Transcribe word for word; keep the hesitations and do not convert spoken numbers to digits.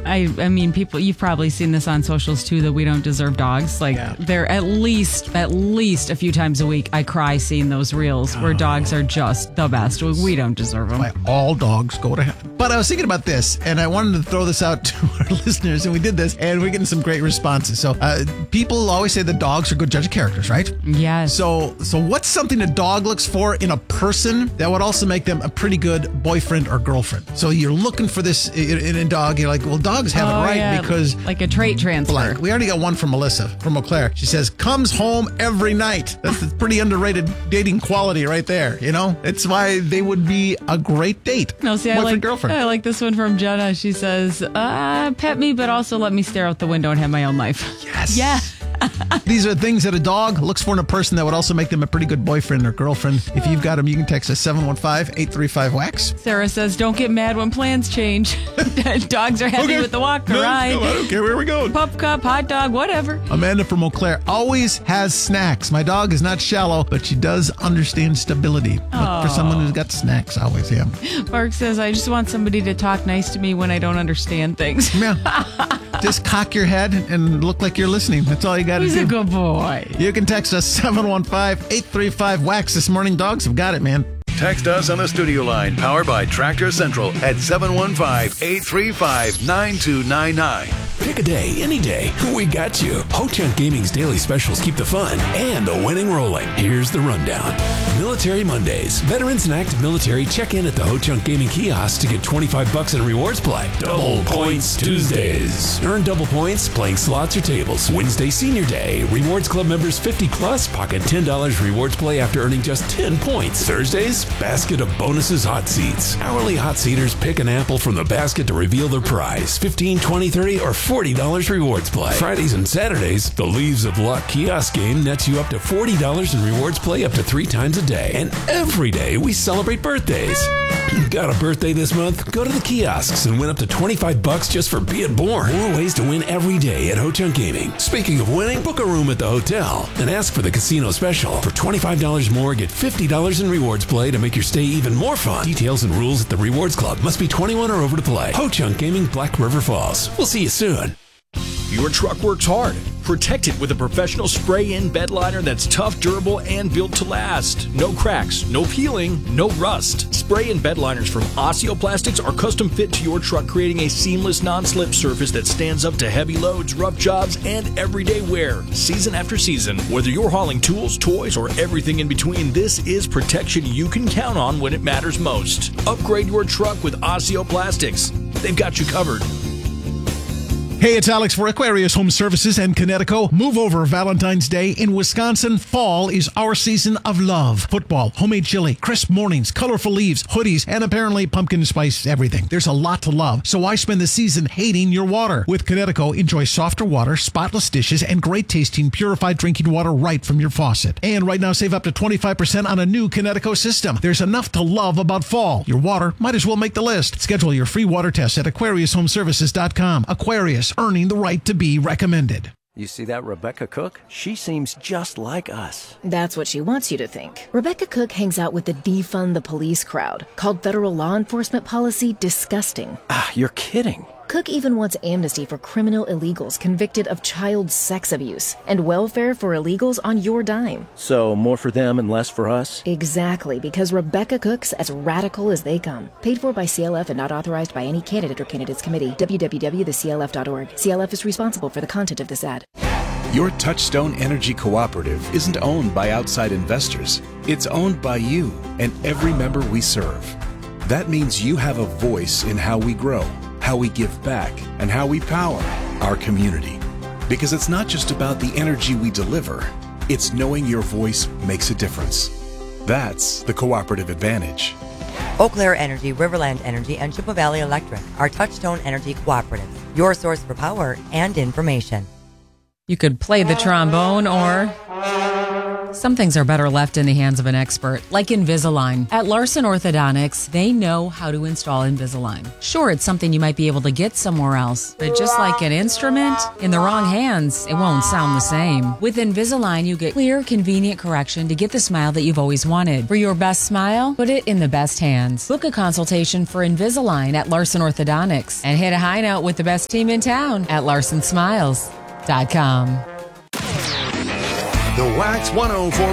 I, I mean, people, you've probably seen this on socials too, that we don't deserve dogs. Like, Yeah. they're at least, at least a few times a week, I cry seeing those reels where Oh. dogs are just the best. We don't deserve them. Why all dogs go to heaven. But I was thinking about this, and I wanted to throw this out to our listeners, and we did this, and we're getting some great responses. So uh, people always say that dogs are good judge of characters, right? Yes. So, so what's something a dog looks for in a person that would also make them a pretty good boyfriend or girlfriend? So you're looking for this in, in a dog. You're like, well, dogs have Oh, it right yeah, because like a trait transfer. blank. We already got one from Melissa from Eau Claire. She says, comes home every night. That's a pretty underrated dating quality right there. You know, it's why they would be a great date. No, see, I Boyfriend, like girlfriend. I like this one from Jenna. She says, uh, "Pet me, but also let me stare out the window and have my own life." Yes. Yeah. These are things that a dog looks for in a person that would also make them a pretty good boyfriend or girlfriend. If you've got them, you can text us seven one five, eight three five, W A X. Sarah says, "Don't get mad when plans change." Dogs are happy with the walk or No, ride. no, I don't care where we're going. Pup cup, hot dog, whatever. Amanda from Eau Claire always has snacks. My dog is not shallow, but she does understand stability. But for someone who's got snacks, always, yeah. Mark says, "I just want somebody to talk nice to me when I don't understand things." Yeah. Just cock your head and look like you're listening. That's all you got to He's do. a good boy. You can text us seven one five, eight three five, W A X this morning. Dogs have got it, man. Text us on the studio line powered by Tractor Central at seven one five, eight three five, nine two nine nine. Pick a day, any day. We got you. Ho-Chunk Gaming's daily specials keep the fun and the winning rolling. Here's the rundown. Military Mondays. Veterans and active military check in at the Ho-Chunk Gaming kiosk to get twenty-five bucks in rewards play. Double Points Tuesdays. Earn double points playing slots or tables. Wednesday Senior Day. Rewards Club members fifty plus pocket ten dollars rewards play after earning just ten points. Thursdays, basket of bonuses hot seats. Hourly hot seaters pick an apple from the basket to reveal their prize. fifteen, twenty, thirty, or forty dollars rewards play. Fridays and Saturdays, the Leaves of Luck kiosk game nets you up to forty dollars in rewards play up to three times a day. And every day we celebrate birthdays. Got a birthday this month? Go to the kiosks and win up to twenty-five bucks just for being born. More ways to win every day at Ho-Chunk Gaming. Speaking of winning, book a room at the hotel and ask for the casino special. For twenty-five dollars more, get fifty dollars in rewards play to make your stay even more fun. Details and rules at the Rewards Club. Must be twenty-one or over to play. Ho-Chunk Gaming, Black River Falls. We'll see you soon. Your truck works hard. Protect it with a professional spray-in bed liner that's tough, durable, and built to last. No cracks, no peeling, no rust. Spray-in bed liners from Osteoplastics are custom fit to your truck, creating a seamless non-slip surface that stands up to heavy loads, rough jobs, and everyday wear. Season after season, whether you're hauling tools, toys, or everything in between, this is protection you can count on when it matters most. Upgrade your truck with Osteoplastics. They've got you covered. Hey, it's Alex for Aquarius Home Services and Connecticut. Move over Valentine's Day. In Wisconsin, fall is our season of love. Football, homemade chili, crisp mornings, colorful leaves, hoodies, and apparently pumpkin spice everything. There's a lot to love, so why spend the season hating your water? With Connecticut, enjoy softer water, spotless dishes, and great tasting purified drinking water right from your faucet. And right now, save up to twenty-five percent on a new Connecticut system. There's enough to love about fall. Your water might as well make the list. Schedule your free water test at aquarius home services dot com. Aquarius, earning the right to be recommended. You see that Rebecca Cook? She seems just like us. That's what she wants you to think. Rebecca Cook hangs out with the defund the police crowd, called federal law enforcement policy disgusting. Ah, you're kidding. Cook even wants amnesty for criminal illegals convicted of child sex abuse and welfare for illegals on your dime. So more for them and less for us? Exactly, because Rebecca Cook's as radical as they come. Paid for by C L F and not authorized by any candidate or candidates committee. w w w dot the c l f dot org. C L F is responsible for the content of this ad. Your Touchstone Energy Cooperative isn't owned by outside investors. It's owned by you and every member we serve. That means you have a voice in how we grow, how we give back, and how we power our community. Because it's not just about the energy we deliver, it's knowing your voice makes a difference. That's the cooperative advantage. Eau Claire Energy, Riverland Energy, and Chippewa Valley Electric are Touchstone Energy Cooperatives, your source for power and information. You could play the trombone or Some things are better left in the hands of an expert, like Invisalign. At Larson Orthodontics, they know how to install Invisalign. Sure, it's something you might be able to get somewhere else, but just like an instrument, in the wrong hands, it won't sound the same. With Invisalign, you get clear, convenient correction to get the smile that you've always wanted. For your best smile, put it in the best hands. Book a consultation for Invisalign at Larson Orthodontics and hit a high note with the best team in town at larson smiles dot com. The Wax one oh four